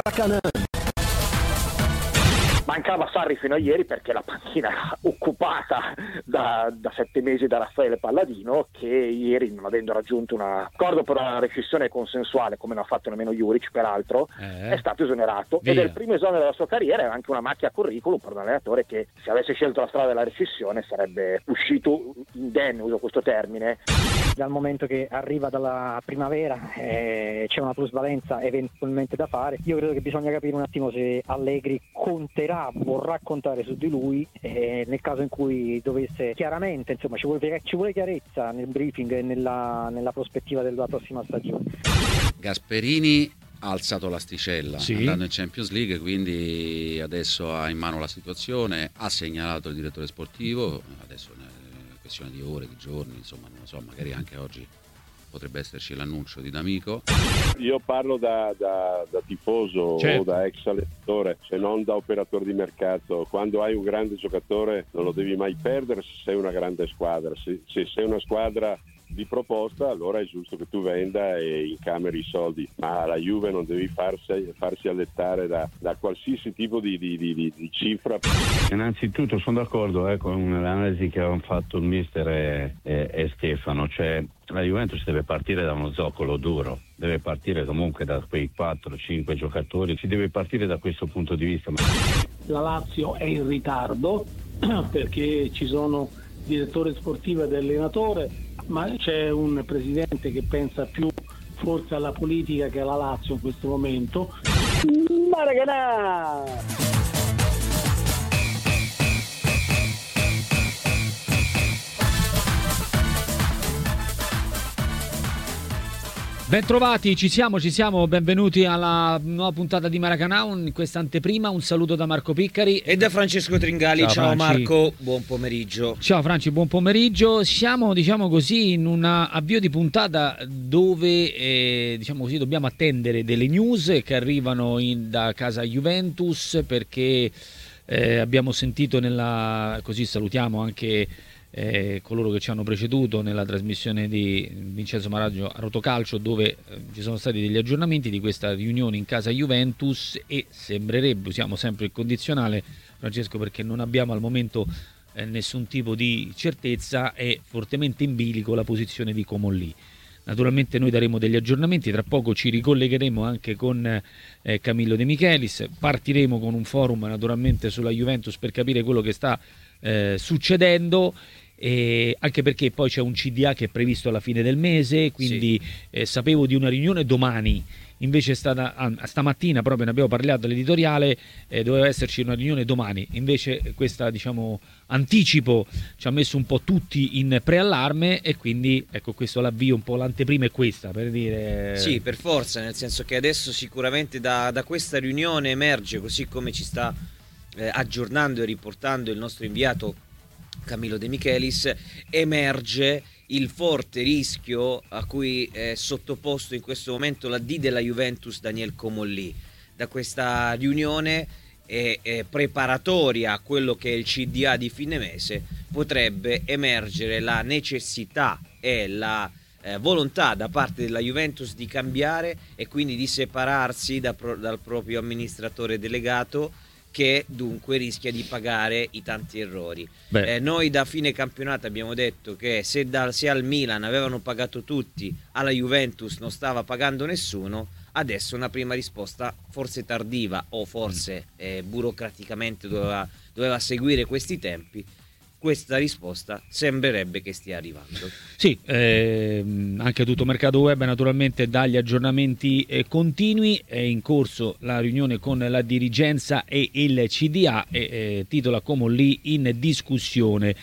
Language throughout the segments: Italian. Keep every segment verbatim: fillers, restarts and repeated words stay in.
Maracanã. Mancava Sarri fino a ieri perché la panchina era occupata da, da sette mesi da Raffaele Palladino, che ieri, non avendo raggiunto un accordo per una rescissione consensuale, come non ha fatto nemmeno Juric peraltro, eh. è stato esonerato. Via. Ed è il primo esonero della sua carriera, è anche una macchia a curriculum per un allenatore che, se avesse scelto la strada della rescissione, sarebbe uscito indenne, uso questo termine. Dal momento che arriva dalla primavera eh, c'è una plusvalenza eventualmente da fare, io credo che bisogna capire un attimo se Allegri conterà, vorrà contare su di lui eh, nel caso in cui dovesse chiaramente, insomma ci vuole, ci vuole chiarezza nel briefing e nella, nella prospettiva della prossima stagione. Gasperini ha alzato l'asticella, sì, andando in Champions League, quindi adesso ha in mano la situazione, ha segnalato il direttore sportivo, adesso questione di ore, di giorni, insomma non lo so, magari anche oggi potrebbe esserci l'annuncio di D'Amico. Io parlo da, da, da tifoso, certo, o da ex allenatore, se non da operatore di mercato. Quando hai un grande giocatore non lo devi mai perdere se sei una grande squadra. Se, se sei una squadra di proposta, allora è giusto che tu venda e incameri i soldi, ma la Juve non devi farsi, farsi allettare da, da qualsiasi tipo di, di, di, di cifra. Innanzitutto sono d'accordo eh, con l'analisi che hanno fatto il mister e, e, e Stefano, cioè la Juventus deve partire da uno zoccolo duro, deve partire comunque da quei quattro cinque giocatori, si deve partire da questo punto di vista. La Lazio è in ritardo perché ci sono direttore sportivo ed allenatore, ma c'è un presidente che pensa più forse alla politica che alla Lazio in questo momento. Maracanã! Bentrovati, ci siamo, ci siamo, benvenuti alla nuova puntata di Maracanã, in questa anteprima, un saluto da Marco Piccari e da Francesco Tringali. Ciao, ciao Marco, buon pomeriggio. Ciao Franci, buon pomeriggio. Siamo, diciamo così, in un avvio di puntata dove, eh, diciamo così, dobbiamo attendere delle news che arrivano in, da casa Juventus, perché eh, abbiamo sentito nella, così salutiamo anche Eh, coloro che ci hanno preceduto nella trasmissione di Vincenzo Maraggio a Rotocalcio, dove eh, ci sono stati degli aggiornamenti di questa riunione in casa Juventus e sembrerebbe, usiamo sempre il condizionale Francesco perché non abbiamo al momento eh, nessun tipo di certezza, è fortemente in bilico la posizione di Comolli. Naturalmente noi daremo degli aggiornamenti, tra poco ci ricollegheremo anche con eh, Camillo De Michelis, partiremo con un forum naturalmente sulla Juventus per capire quello che sta eh, succedendo. E anche perché poi c'è un C D A che è previsto alla fine del mese, quindi sì. eh, sapevo di una riunione domani, invece è stata ah, stamattina proprio ne abbiamo parlato all'editoriale, eh, doveva esserci una riunione domani, invece questa diciamo anticipo ci ha messo un po' tutti in preallarme e quindi ecco questo l'avvio, un po' l'anteprima è questa per dire. Sì, per forza, nel senso che adesso sicuramente da, da questa riunione emerge, così come ci sta eh, aggiornando e riportando il nostro inviato Camillo De Michelis, emerge il forte rischio a cui è sottoposto in questo momento la D della Juventus Daniel Comolli. Da questa riunione è, è preparatoria a quello che è il C D A di fine mese potrebbe emergere la necessità e la eh, volontà da parte della Juventus di cambiare e quindi di separarsi da pro, dal proprio amministratore delegato, che dunque rischia di pagare i tanti errori. Eh, noi da fine campionato abbiamo detto che se, da, se al Milan avevano pagato tutti, alla Juventus non stava pagando nessuno, adesso una prima risposta forse tardiva o forse eh, burocraticamente doveva, doveva seguire questi tempi. Questa risposta sembrerebbe che stia arrivando. Sì, ehm, anche tutto mercato web naturalmente dà gli aggiornamenti eh, continui, è in corso la riunione con la dirigenza e il C D A e eh, titola Comolli in discussione.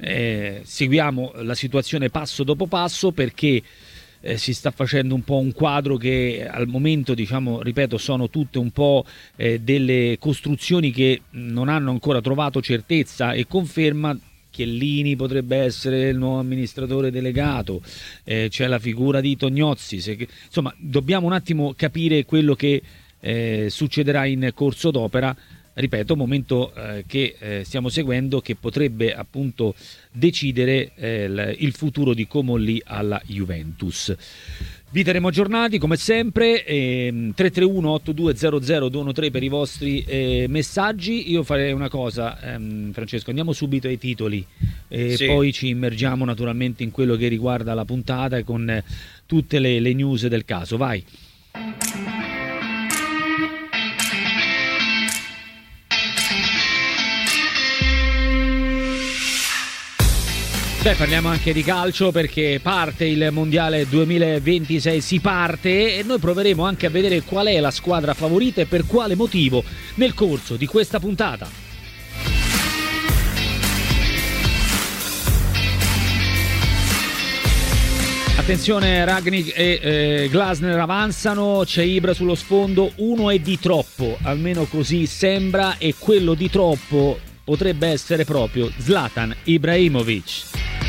Eh, seguiamo la situazione passo dopo passo perché Eh, si sta facendo un po' un quadro che al momento, diciamo, ripeto, sono tutte un po' eh, delle costruzioni che non hanno ancora trovato certezza e conferma. Chiellini potrebbe essere il nuovo amministratore delegato, eh, c'è la figura di Tognozzi, se, insomma dobbiamo un attimo capire quello che eh, succederà in corso d'opera. Ripeto, momento eh, che eh, stiamo seguendo, che potrebbe appunto decidere eh, il futuro di Comolli alla Juventus. Vi terremo aggiornati come sempre, ehm, tre tre uno otto due zero zero due uno tre per i vostri eh, messaggi. Io farei una cosa, ehm, Francesco, andiamo subito ai titoli e sì. poi ci immergiamo naturalmente in quello che riguarda la puntata con eh, tutte le, le news del caso. Vai. Beh, parliamo anche di calcio perché parte il mondiale duemilaventisei, si parte e noi proveremo anche a vedere qual è la squadra favorita e per quale motivo nel corso di questa puntata. Attenzione, Rangnick e eh, Glasner avanzano, c'è Ibra sullo sfondo, uno è di troppo, almeno così sembra, e quello di troppo potrebbe essere proprio Zlatan Ibrahimovic.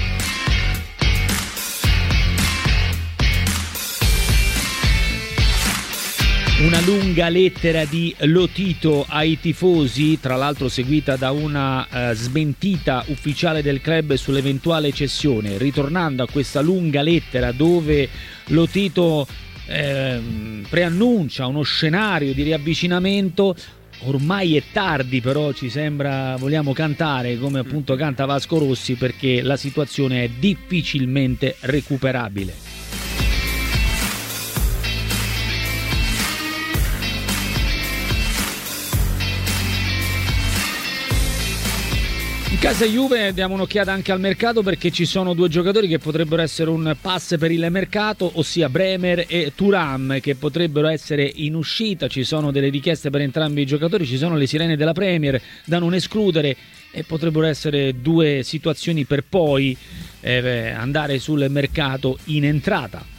Una lunga lettera di Lotito ai tifosi, tra l'altro seguita da una uh, smentita ufficiale del club sull'eventuale cessione. Ritornando a questa lunga lettera dove Lotito eh, preannuncia uno scenario di riavvicinamento, ormai è tardi, però ci sembra vogliamo cantare come appunto canta Vasco Rossi, perché la situazione è difficilmente recuperabile. In casa Juve diamo un'occhiata anche al mercato, perché ci sono due giocatori che potrebbero essere un pass per il mercato, ossia Bremer e Thuram, che potrebbero essere in uscita. Ci sono delle richieste per entrambi i giocatori, ci sono le sirene della Premier da non escludere e potrebbero essere due situazioni per poi eh, andare sul mercato in entrata.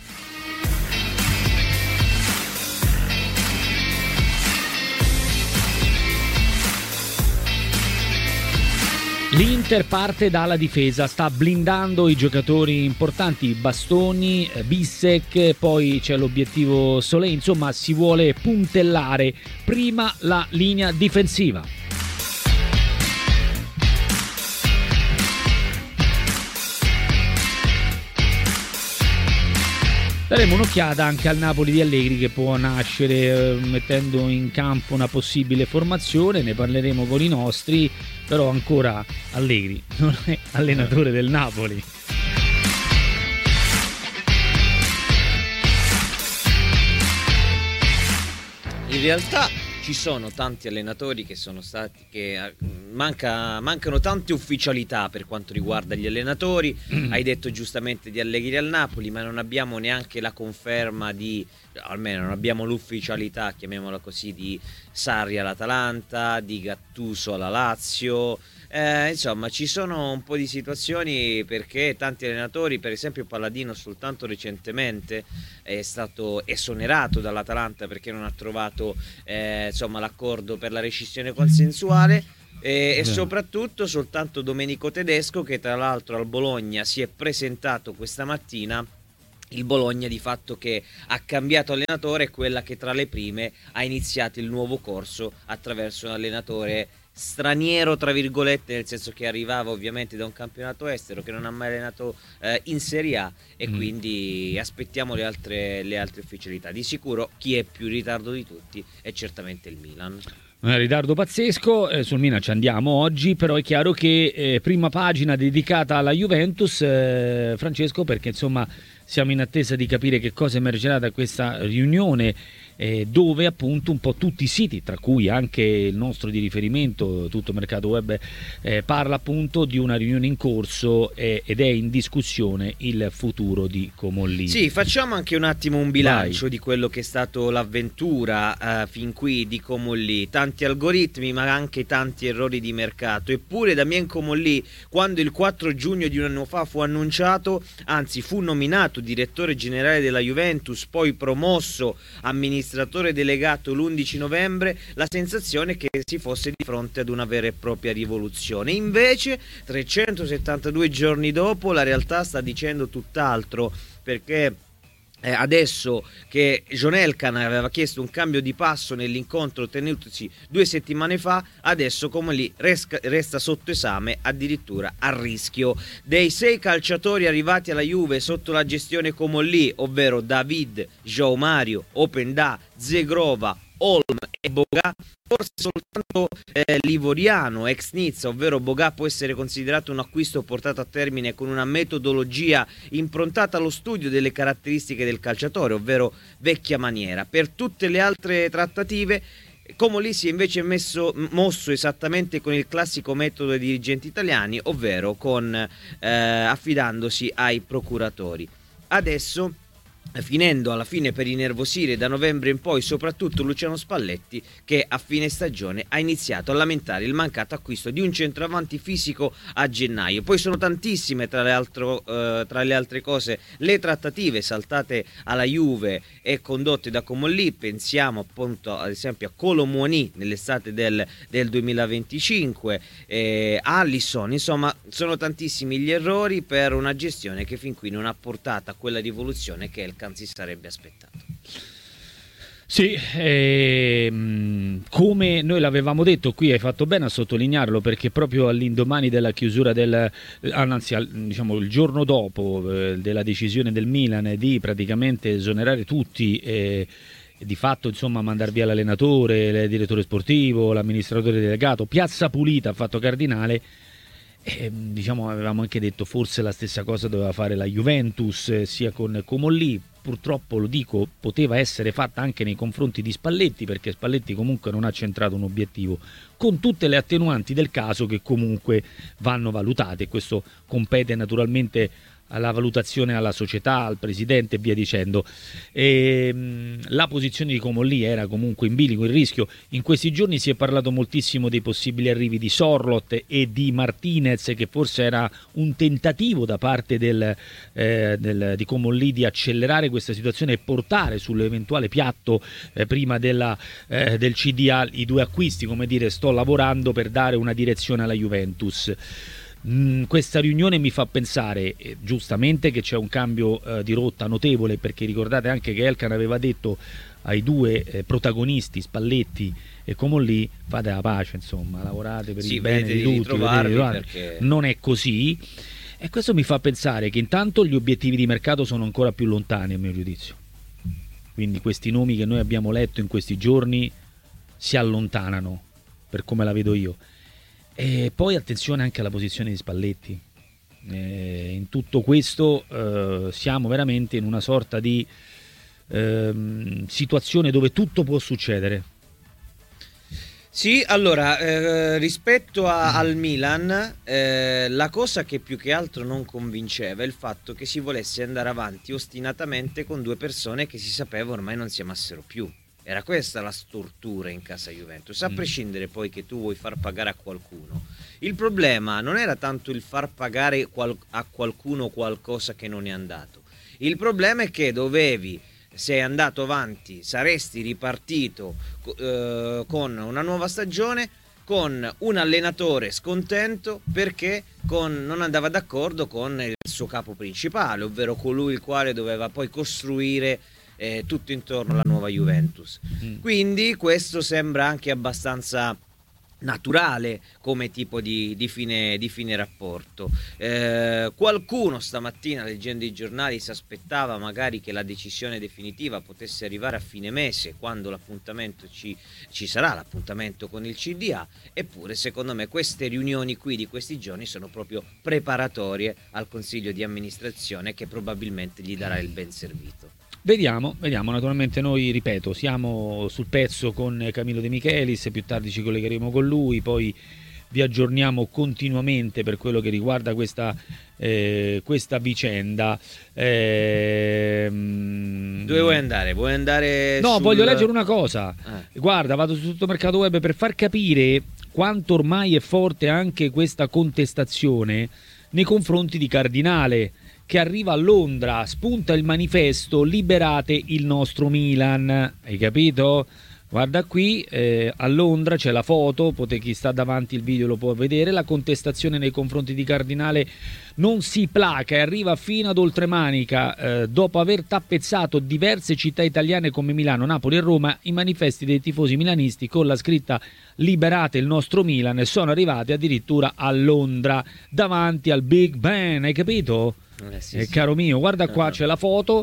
L'Inter parte dalla difesa, sta blindando i giocatori importanti, Bastoni, Bissek, poi c'è l'obiettivo Solé, insomma si vuole puntellare prima la linea difensiva. Daremo un'occhiata anche al Napoli di Allegri, che può nascere eh, mettendo in campo una possibile formazione, ne parleremo con i nostri, però ancora Allegri non è allenatore del Napoli. In realtà ci sono tanti allenatori che sono stati che manca, mancano tante ufficialità per quanto riguarda gli allenatori. Mm. Hai detto giustamente di Allegri al Napoli, ma non abbiamo neanche la conferma di, almeno non abbiamo l'ufficialità, chiamiamola così, di Sarri all'Atalanta, di Gattuso alla Lazio. Eh, insomma, ci sono un po' di situazioni, perché tanti allenatori, per esempio Palladino soltanto recentemente è stato esonerato dall'Atalanta perché non ha trovato eh, insomma, l'accordo per la rescissione consensuale, e, e soprattutto soltanto Domenico Tedesco, che tra l'altro al Bologna si è presentato questa mattina. Il Bologna di fatto che ha cambiato allenatore, è quella che tra le prime ha iniziato il nuovo corso attraverso un allenatore straniero tra virgolette, nel senso che arrivava ovviamente da un campionato estero, che non ha mai allenato eh, in Serie A, e mm. quindi aspettiamo le altre, le altre ufficialità. Di sicuro chi è più in ritardo di tutti è certamente il Milan. Un ritardo pazzesco, eh, sul Milan ci andiamo oggi, però è chiaro che eh, prima pagina dedicata alla Juventus, eh, Francesco, perché insomma siamo in attesa di capire che cosa emergerà da questa riunione, eh, dove appunto un po' tutti i siti, tra cui anche il nostro di riferimento, Tutto Mercato Web, eh, parla appunto di una riunione in corso eh, ed è in discussione il futuro di Comolli. Sì, facciamo anche un attimo un bilancio Vai. di quello che è stato l'avventura eh, fin qui di Comolli. Tanti algoritmi, ma anche tanti errori di mercato. Eppure Damien Comolli, quando il quattro giugno di un anno fa fu annunciato, anzi fu nominato direttore generale della Juventus, poi promosso amministratore delegato l'undici novembre, la sensazione è che si fosse di fronte ad una vera e propria rivoluzione. Invece trecentosettantadue giorni dopo la realtà sta dicendo tutt'altro, perché Eh, adesso che John Elkann aveva chiesto un cambio di passo nell'incontro tenutosi due settimane fa, adesso Comolli resta, resta sotto esame, addirittura a rischio. Dei sei calciatori arrivati alla Juve sotto la gestione Comolli, ovvero David, João Mario, Openda, Zegrova, Olm e Boga, forse soltanto eh, l'ivoriano ex Nizza, ovvero Boga, può essere considerato un acquisto portato a termine con una metodologia improntata allo studio delle caratteristiche del calciatore, ovvero vecchia maniera. Per tutte le altre trattative Comolli si è invece messo, mosso esattamente con il classico metodo dei dirigenti italiani, ovvero con eh, affidandosi ai procuratori. Adesso, finendo alla fine per innervosire da novembre in poi soprattutto Luciano Spalletti, che a fine stagione ha iniziato a lamentare il mancato acquisto di un centravanti fisico a gennaio. Poi sono tantissime tra le, altro, eh, tra le altre cose le trattative saltate alla Juve e condotte da Comolli. Pensiamo appunto ad esempio a Kolo Muani nell'estate del, del duemilaventicinque, eh, Alisson, insomma sono tantissimi gli errori per una gestione che fin qui non ha portato a quella rivoluzione che è il si sarebbe aspettato. Sì, ehm, come noi l'avevamo detto qui, hai fatto bene a sottolinearlo, perché proprio all'indomani della chiusura del, anzi diciamo il giorno dopo eh, della decisione del Milan di praticamente esonerare tutti e eh, di fatto insomma mandar via l'allenatore, il direttore sportivo, l'amministratore delegato, piazza pulita, fatto cardinale. Eh, diciamo avevamo anche detto forse la stessa cosa doveva fare la Juventus eh, sia con Comolli. Purtroppo, lo dico, poteva essere fatta anche nei confronti di Spalletti, perché Spalletti comunque non ha centrato un obiettivo, con tutte le attenuanti del caso che comunque vanno valutate. Questo compete naturalmente alla valutazione, alla società, al presidente e via dicendo. E, mh, la posizione di Comolli era comunque in bilico, il rischio. In questi giorni si è parlato moltissimo dei possibili arrivi di Sorloth e di Martinez, che forse era un tentativo da parte del, eh, del, di Comolli di accelerare questa situazione e portare sull'eventuale piatto eh, prima della, eh, del C D A i due acquisti, come dire sto lavorando per dare una direzione alla Juventus. Mm, questa riunione mi fa pensare eh, giustamente che c'è un cambio eh, di rotta notevole, perché ricordate anche che Elkann aveva detto ai due eh, protagonisti Spalletti e Comolli: fate la pace, insomma, lavorate per sì, il bene di tutti, perché... non è così, e questo mi fa pensare che intanto gli obiettivi di mercato sono ancora più lontani a mio giudizio, quindi questi nomi che noi abbiamo letto in questi giorni si allontanano per come la vedo io. E poi attenzione anche alla posizione di Spalletti. Eh, in tutto questo eh, siamo veramente in una sorta di eh, situazione dove tutto può succedere. Sì, allora, eh, rispetto a, al Milan, eh, la cosa che più che altro non convinceva è il fatto che si volesse andare avanti ostinatamente con due persone che si sapeva ormai non si amassero più. Era questa la stortura in casa Juventus, a prescindere poi che tu vuoi far pagare a qualcuno. Il problema non era tanto il far pagare qual- a qualcuno qualcosa che non è andato. Il problema è che dovevi, sei andato avanti, saresti ripartito eh, con una nuova stagione, con un allenatore scontento perché con, non andava d'accordo con il suo capo principale, ovvero colui il quale doveva poi costruire Eh, tutto intorno alla nuova Juventus. Mm. Quindi questo sembra anche abbastanza naturale come tipo di, di, fine, di fine rapporto. Eh, qualcuno stamattina, leggendo i giornali, si aspettava magari che la decisione definitiva potesse arrivare a fine mese, quando l'appuntamento ci, ci sarà, l'appuntamento con il C D A. Eppure secondo me queste riunioni qui di questi giorni sono proprio preparatorie al consiglio di amministrazione, che probabilmente gli darà il ben servito. Vediamo, vediamo, naturalmente noi, ripeto, siamo sul pezzo con Camillo De Michelis, più tardi ci collegheremo con lui, poi vi aggiorniamo continuamente per quello che riguarda questa, eh, questa vicenda. Eh, Dove vuoi andare? Vuoi andare No, sul... voglio leggere una cosa. Eh. Guarda, vado su tutto Mercato Web per far capire quanto ormai è forte anche questa contestazione nei confronti di Cardinale, che arriva a Londra, spunta il manifesto "Liberate il nostro Milan", hai capito? Guarda qui, eh, a Londra c'è la foto, pote, chi sta davanti il video lo può vedere, la contestazione nei confronti di Cardinale non si placa e arriva fino ad Oltremanica. Eh, dopo aver tappezzato diverse città italiane come Milano, Napoli e Roma, i manifesti dei tifosi milanisti con la scritta "Liberate il nostro Milan" sono arrivati addirittura a Londra, davanti al Big Ben, hai capito? Eh, sì, eh, sì. Caro mio, guarda qua, c'è la foto.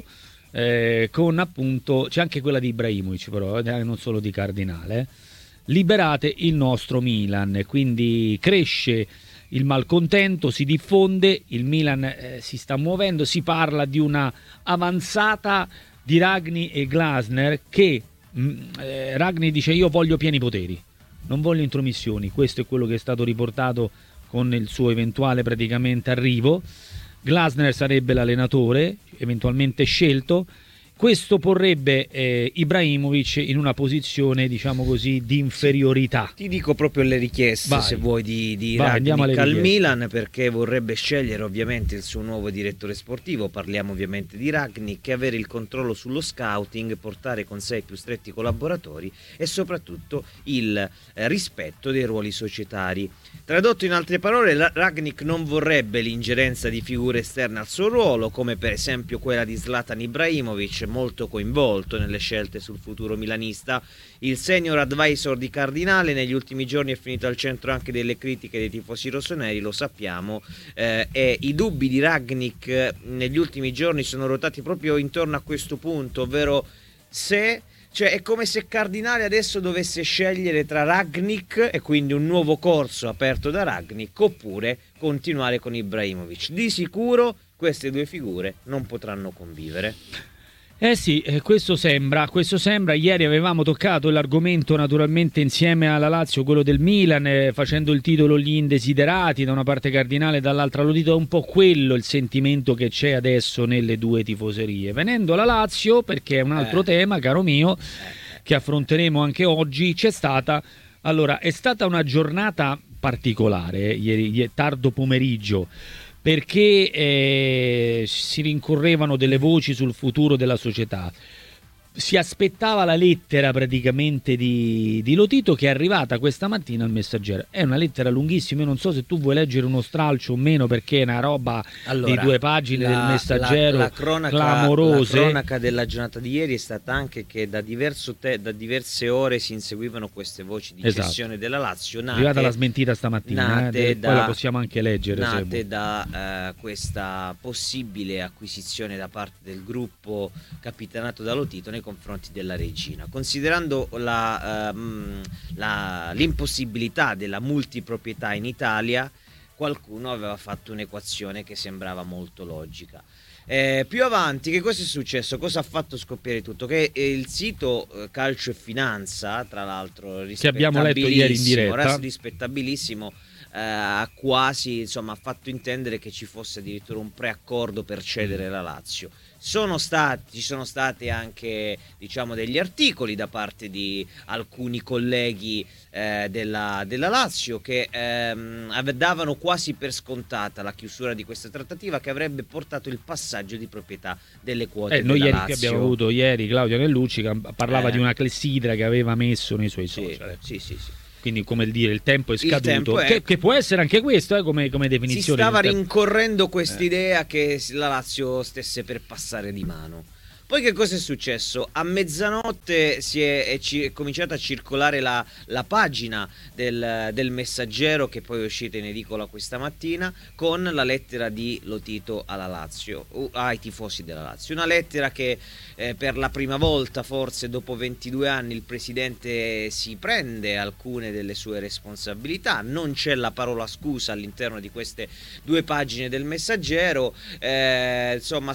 Eh, con appunto, c'è anche quella di Ibrahimovic, però eh, non solo di Cardinale. Liberate il nostro Milan, quindi cresce il malcontento, si diffonde, il Milan eh, si sta muovendo, si parla di una avanzata di Ragni e Glasner che mh, eh, Ragni dice: io voglio pieni poteri, non voglio intromissioni. Questo è quello che è stato riportato con il suo eventuale praticamente arrivo. Glasner sarebbe l'allenatore eventualmente scelto. Questo porrebbe eh, Ibrahimovic in una posizione, diciamo così, di inferiorità. Ti dico proprio le richieste, Vai. se vuoi, di, di Vai, Ragnick al Milan, perché vorrebbe scegliere ovviamente il suo nuovo direttore sportivo. Parliamo ovviamente di Ragnick, avere il controllo sullo scouting, portare con sé i più stretti collaboratori e soprattutto il eh, rispetto dei ruoli societari. Tradotto in altre parole, Ragnick non vorrebbe l'ingerenza di figure esterne al suo ruolo, come per esempio quella di Zlatan Ibrahimovic, molto coinvolto nelle scelte sul futuro milanista. Il senior advisor di Cardinale negli ultimi giorni è finito al centro anche delle critiche dei tifosi rossoneri, lo sappiamo, eh, e i dubbi di Ragnick negli ultimi giorni sono ruotati proprio intorno a questo punto, ovvero se... Cioè è come se Cardinale adesso dovesse scegliere tra Ragnick e quindi un nuovo corso aperto da Ragnick, oppure continuare con Ibrahimovic. Di sicuro queste due figure non potranno convivere. Eh sì, eh, questo sembra, questo sembra. Ieri avevamo toccato l'argomento naturalmente insieme alla Lazio, quello del Milan, eh, facendo il titolo Gli indesiderati, da una parte Cardinale, dall'altra Lotito. È un po' quello il sentimento che c'è adesso nelle due tifoserie. Venendo alla Lazio, perché è un altro eh. tema, caro mio, che affronteremo anche oggi, c'è stata, allora, è stata una giornata particolare, ieri, ieri tardo pomeriggio, perché eh, si rincorrevano delle voci sul futuro della società. Si aspettava la lettera praticamente di, di Lotito, che è arrivata questa mattina al Messaggero. È una lettera lunghissima, io non so se tu vuoi leggere uno stralcio o meno, perché è una roba allora, di due pagine la, del Messaggero, la, la cronaca, clamorose. La cronaca della giornata di ieri è stata anche che da, diverso te, da diverse ore si inseguivano queste voci di esatto. cessione della Lazio. Nate, è arrivata la smentita stamattina, eh, da, poi la possiamo anche leggere. Nate da uh, questa possibile acquisizione da parte del gruppo capitanato da Lotito nei confronti della regina, considerando la, uh, la, l'impossibilità della multiproprietà in Italia. Qualcuno aveva fatto un'equazione che sembrava molto logica. Eh, più avanti, che cosa è successo? Cosa ha fatto scoppiare tutto? Che eh, il sito eh, Calcio e Finanza, tra l'altro, che abbiamo letto ieri in diretta, rispettabilissimo, eh, ha quasi, insomma, ha fatto intendere che ci fosse addirittura un preaccordo per cedere la Lazio. Sono stati, ci sono stati anche, diciamo, degli articoli da parte di alcuni colleghi eh, della, della Lazio che ehm, davano quasi per scontata la chiusura di questa trattativa, che avrebbe portato il passaggio di proprietà delle quote eh, della noi ieri Lazio. Abbiamo avuto ieri Claudio Nellucci che parlava eh. di una clessidra che aveva messo nei suoi sì, social. Sì, sì, sì. Quindi, come dire, il tempo è scaduto, tempo è... Che, che può essere anche questo eh, come, come definizione. Si stava rincorrendo quest'idea eh. che la Lazio stesse per passare di mano. Poi che cosa è successo? A mezzanotte si è, è, è cominciata a circolare la, la pagina del, del Messaggero, che poi è uscita in edicola questa mattina, con la lettera di Lotito alla Lazio, ai tifosi della Lazio. Una lettera che eh, per la prima volta, forse dopo ventidue anni, il presidente si prende alcune delle sue responsabilità. Non c'è la parola scusa all'interno di queste due pagine del Messaggero. Eh, insomma,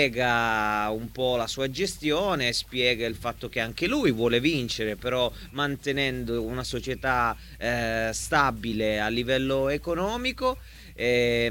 spiega un po' la sua gestione, spiega il fatto che anche lui vuole vincere, però mantenendo una società eh, stabile a livello economico, e,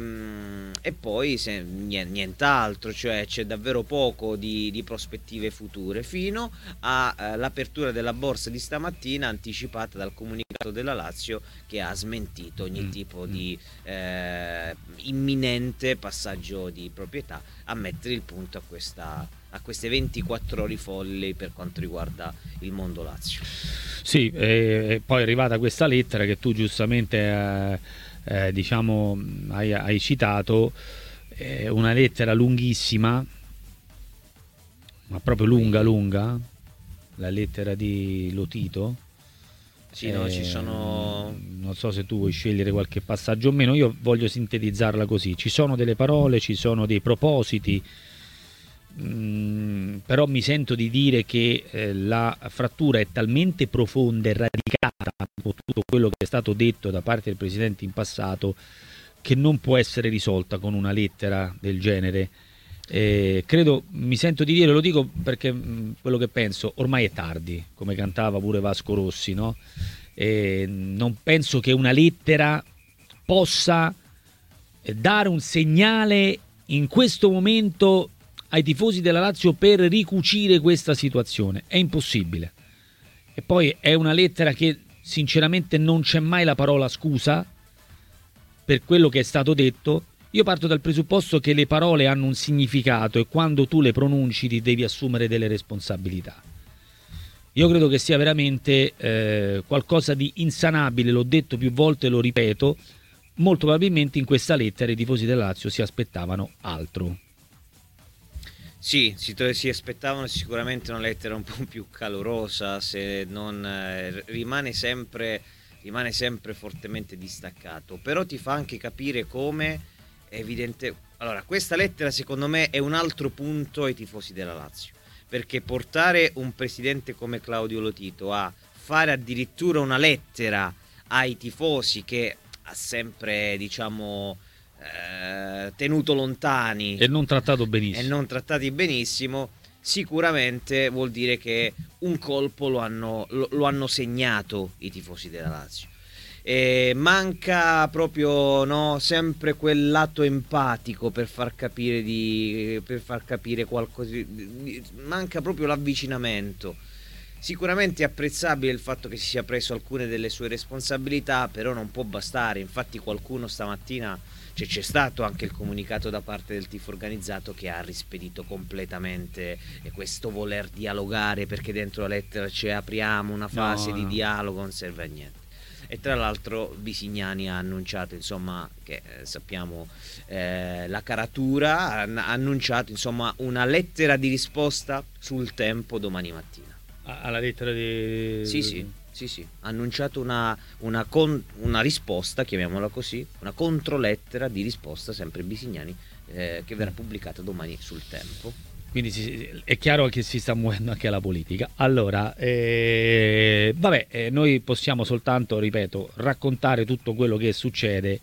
e poi se, nient'altro, cioè c'è davvero poco di, di prospettive future, fino all'apertura della borsa di stamattina, anticipata dal comunicato della Lazio, che ha smentito ogni mm. tipo di eh, imminente passaggio di proprietà, a mettere il punto a questa a queste ventiquattro ore folli per quanto riguarda il mondo Lazio. Sì, e poi è arrivata questa lettera che tu giustamente eh, eh, diciamo hai, hai citato, eh, una lettera lunghissima, ma proprio lunga lunga, la lettera di Lotito. Sì, no, eh, ci sono... Non so se tu vuoi scegliere qualche passaggio o meno, io voglio sintetizzarla così: ci sono delle parole, ci sono dei propositi, mh, però mi sento di dire che eh, la frattura è talmente profonda e radicata con tutto quello che è stato detto da parte del Presidente in passato, che non può essere risolta con una lettera del genere. Eh, credo, mi sento di dire, lo dico perché mh, quello che penso, ormai è tardi, come cantava pure Vasco Rossi, no? Eh, non penso che una lettera possa eh, dare un segnale in questo momento ai tifosi della Lazio per ricucire questa situazione, è impossibile. E poi è una lettera che sinceramente non c'è mai la parola scusa per quello che è stato detto. Io parto dal presupposto che le parole hanno un significato e quando tu le pronunci ti devi assumere delle responsabilità. Io credo che sia veramente eh, qualcosa di insanabile, l'ho detto più volte, lo ripeto, molto probabilmente in questa lettera i tifosi del Lazio si aspettavano altro. Sì, si, si aspettavano sicuramente una lettera un po' più calorosa, se non eh, rimane sempre, rimane sempre fortemente distaccato, però ti fa anche capire come... È evidente. Allora, questa lettera secondo me è un altro punto ai tifosi della Lazio, perché portare un presidente come Claudio Lotito a fare addirittura una lettera ai tifosi che ha sempre, diciamo, eh, tenuto lontani e non trattato benissimo e non trattati benissimo, sicuramente vuol dire che un colpo lo hanno, lo, lo hanno segnato i tifosi della Lazio. E manca proprio, no, sempre quel lato empatico per far capire di per far capire qualcosa, manca proprio l'avvicinamento. Sicuramente è apprezzabile il fatto che si sia preso alcune delle sue responsabilità, però non può bastare. Infatti qualcuno stamattina, cioè, c'è stato anche il comunicato da parte del tifo organizzato che ha rispedito completamente questo voler dialogare, perché dentro la lettera c'è apriamo una fase no, di no. dialogo, non serve a niente. E tra l'altro Bisignani ha annunciato, insomma, che eh, sappiamo eh, la caratura, ha annunciato, insomma, una lettera di risposta sul tempo domani mattina. Alla lettera di... Sì, sì, sì, sì. Ha annunciato una, una, con, una risposta, chiamiamola così, una controlettera di risposta, sempre Bisignani, eh, che verrà pubblicata domani sul Tempo. Quindi si, è chiaro che si sta muovendo anche la politica. Allora, eh, vabbè, eh, noi possiamo soltanto, ripeto, raccontare tutto quello che succede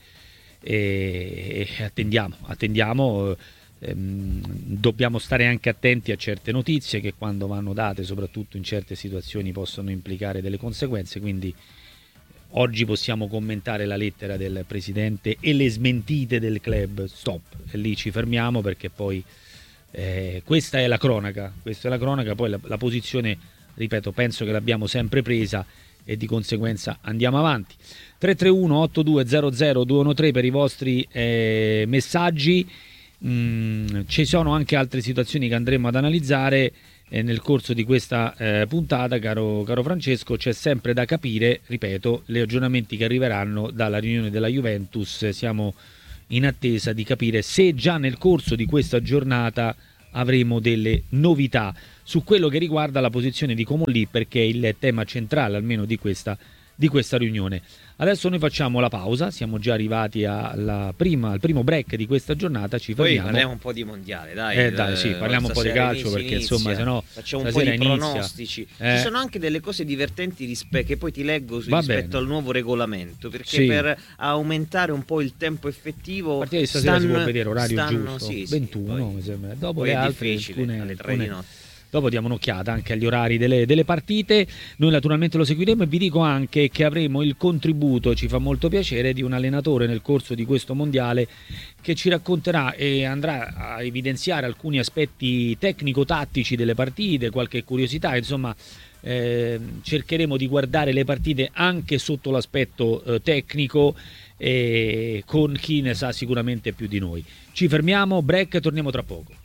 e, e attendiamo, attendiamo. Ehm, dobbiamo stare anche attenti a certe notizie che quando vanno date, soprattutto in certe situazioni, possono implicare delle conseguenze. Quindi oggi possiamo commentare la lettera del presidente e le smentite del club, stop, e lì ci fermiamo, perché poi Eh, questa è la cronaca, questa è la cronaca, poi la, la posizione, ripeto, penso che l'abbiamo sempre presa e di conseguenza andiamo avanti. tre tre uno otto due zero zero due uno tre per i vostri eh, messaggi. Mm, ci sono anche altre situazioni che andremo ad analizzare eh, nel corso di questa eh, puntata, caro, caro Francesco. C'è sempre da capire, ripeto, gli aggiornamenti che arriveranno dalla riunione della Juventus. Siamo in attesa di capire se già nel corso di questa giornata avremo delle novità su quello che riguarda la posizione di Comolli, perché è il tema centrale almeno di questa, di questa riunione. Adesso noi facciamo la pausa, siamo già arrivati alla prima, al primo break di questa giornata, ci poi fermiamo. parliamo un po' di mondiale, dai. Eh dai, sì, parliamo un po' di calcio, perché inizia, insomma, se no facciamo un po' di inizia. pronostici. Eh. Ci sono anche delle cose divertenti rispe- che poi ti leggo Va rispetto bene. al nuovo regolamento, perché Sì. per aumentare un po' il tempo effettivo, a partire di stasera stanno, si può vedere orario stanno, giusto, sì, sì, ventuno poi, mi sembra. Dopo poi le è altre difficile, alcune, alle tre alcune... di notte. Dopo diamo un'occhiata anche agli orari delle, delle partite. Noi naturalmente lo seguiremo e vi dico anche che avremo il contributo, ci fa molto piacere, di un allenatore nel corso di questo mondiale che ci racconterà e andrà a evidenziare alcuni aspetti tecnico-tattici delle partite, qualche curiosità, insomma eh, cercheremo di guardare le partite anche sotto l'aspetto eh, tecnico, e con chi ne sa sicuramente più di noi. Ci fermiamo, break, torniamo tra poco.